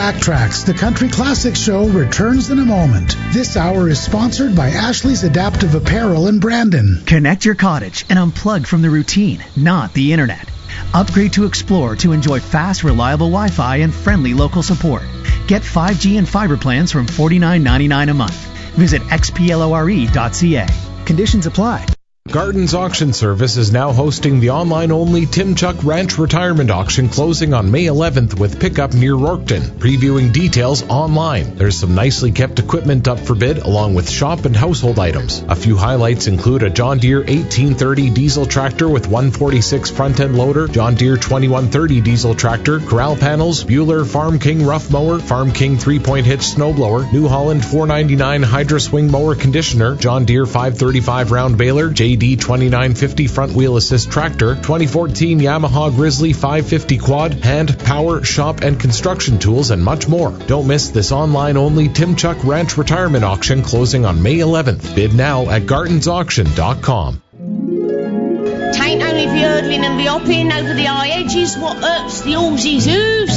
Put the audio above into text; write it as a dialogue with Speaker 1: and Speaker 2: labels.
Speaker 1: Backtracks, the Country Classics Show, returns in a moment. This hour is sponsored by Ashley's Adaptive Apparel in Brandon.
Speaker 2: Connect your cottage and unplug from the routine, not the internet. Upgrade to Explore to enjoy fast, reliable Wi-Fi and friendly local support. Get 5G and fiber plans from $49.99 a month. Visit xplore.ca. Conditions apply.
Speaker 3: Gardens Auction Service is now hosting the online-only Tim Chuck Ranch Retirement Auction closing on May 11th with pickup near Rorkton. Previewing details online. There's some nicely kept equipment up for bid along with shop and household items. A few highlights include a John Deere 1830 diesel tractor with 146 front-end loader, John Deere 2130 diesel tractor, corral panels, Bueller Farm King rough mower, Farm King 3-point hitch snowblower, New Holland 499 Hydra swing mower conditioner, John Deere 535 round baler, JD 2950 front wheel assist tractor, 2014 Yamaha Grizzly 550 quad, hand, power, shop, and construction tools, and much more. Don't miss this online-only Tim Chuck Ranch Retirement Auction closing on May 11th. Bid now at gardensauction.com.
Speaker 4: Tain't only the hurdling and the hopping over the high edges what hurts the horses' hooves.